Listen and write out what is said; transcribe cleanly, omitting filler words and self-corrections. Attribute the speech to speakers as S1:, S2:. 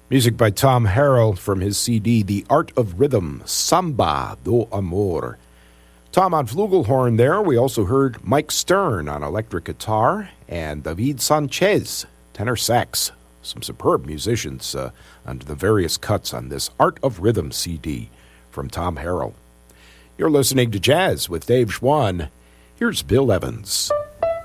S1: Music by Tom Harrell from his CD, The Art of Rhythm, Samba do Amor. Tom on flugelhorn there. We also heard Mike Stern on electric guitar and David Sanchez, tenor sax. Some superb musicians under the various cuts on this Art of Rhythm CD from Tom Harrell. You're listening to Jazz with Dave Schwann. Here's Bill Evans.